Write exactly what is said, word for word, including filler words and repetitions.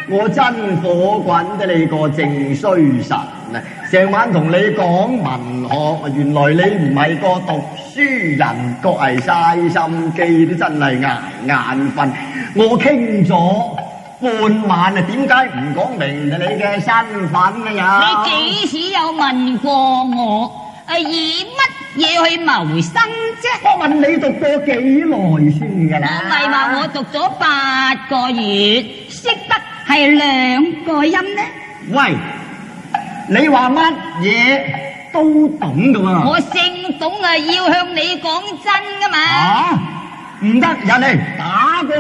我真火滾得你個正衰神啊！成晚同你講文學，原來你唔係個讀書人，確係嘥心機，都真係捱眼瞓。我傾咗半晚啊，點解唔講明你嘅身份啊？又你幾時有問過我？誒，以乜嘢去謀生啫？ 我問你讀過幾耐先㗎啦？ 我咪話我讀咗八個月，識得係兩個音呢。 喂，你話乜嘢都懂㗎喎？ 我姓董啊，要向你講真㗎嘛。 啊，唔得，人哋打過。